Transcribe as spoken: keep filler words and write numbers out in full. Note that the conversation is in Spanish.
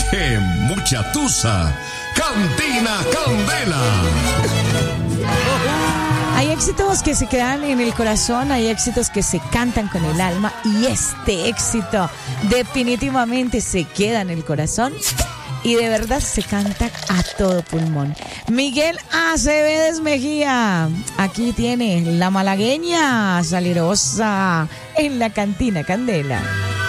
¡Qué mucha tusa! Cantina Candela. Hay éxitos que se quedan en el corazón, hay éxitos que se cantan con el alma y este éxito definitivamente se queda en el corazón y de verdad se canta a todo pulmón. Miguel Acevedo Mejía, aquí tiene la malagueña salerosa en la Cantina Candela.